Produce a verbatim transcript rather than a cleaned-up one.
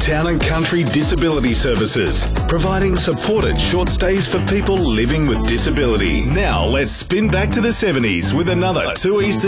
Town and Country Disability Services, providing supported short stays for people living with disability. Now let's spin back to the seventies with another two E C